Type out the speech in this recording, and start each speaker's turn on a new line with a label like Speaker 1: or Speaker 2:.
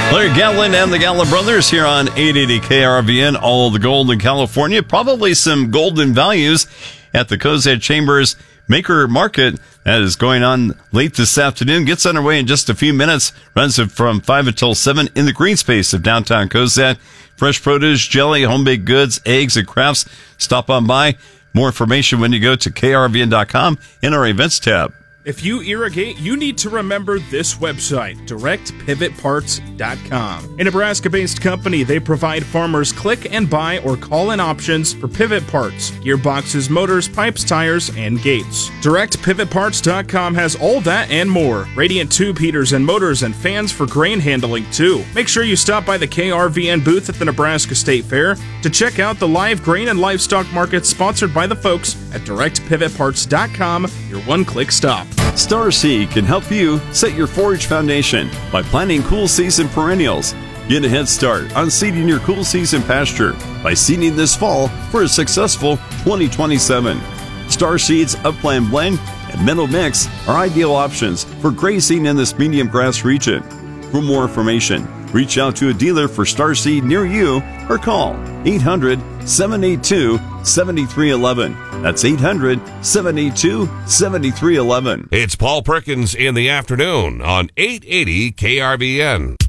Speaker 1: Larry Gatlin and the Gatlin brothers here on 880 KRVN, all the gold in California. Probably some golden values at the Cozad Chambers Maker Market that is going on late this afternoon. Gets underway in just a few minutes. Runs it from 5 until 7 in the green space of downtown Cozad. Fresh produce, jelly, home-baked goods, eggs, and crafts. Stop on by. More information when you go to krvn.com in our events tab.
Speaker 2: If you irrigate, you need to remember this website, directpivotparts.com. A Nebraska-based company, they provide farmers click and buy or call-in options for pivot parts, gearboxes, motors, pipes, tires, and gates. Directpivotparts.com has all that and more. Radiant tube heaters and motors and fans for grain handling, too. Make sure you stop by the KRVN booth at the Nebraska State Fair to check out the live grain and livestock market sponsored by the folks at directpivotparts.com, your one-click stop.
Speaker 1: Starseed can help you set your forage foundation by planting cool season perennials. Get a head start on seeding your cool season pasture by seeding this fall for a successful 2027. Starseed's Upland Blend and Meadow Mix are ideal options for grazing in this medium grass region. For more information, reach out to a dealer for Starseed near you or call 800-782-7311. That's 800-782-7311.
Speaker 3: It's Paul Perkins in the afternoon on 880 KRVN.